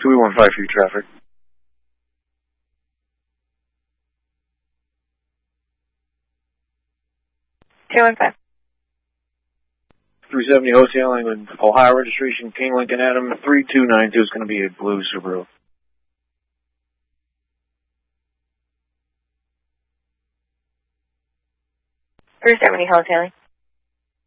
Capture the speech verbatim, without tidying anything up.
two eight one five for your traffic. two one five. three seventy wholesaling with Ohio registration, King Lincoln Adam, three two nine two is going to be a blue Subaru. three seventy wholesaling.